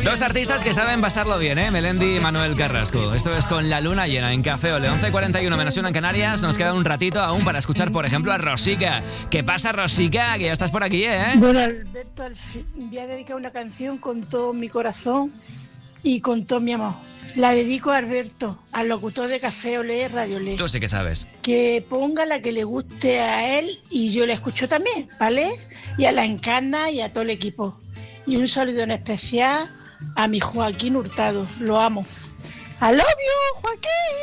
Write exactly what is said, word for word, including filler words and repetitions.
Dos artistas que saben pasarlo bien, ¿eh? Melendi y Manuel Carrasco. Esto es Con la luna llena en Café Ole. once cuarenta y uno menos uno en Canarias. Nos queda un ratito aún para escuchar, por ejemplo, a Rosica. ¿Qué pasa, Rosica? Que ya estás por aquí, ¿eh? Bueno, Alberto, al fin, voy a dedicar una canción con todo mi corazón y con todo mi amor. La dedico a Alberto, al locutor de Café Olé, Radio Olé. Tú sí que sabes. Que ponga la que le guste a él y yo la escucho también, ¿vale? Y a la Encarna y a todo el equipo. Y un saludo en especial a mi Joaquín Hurtado. Lo amo. I love you, Joaquín.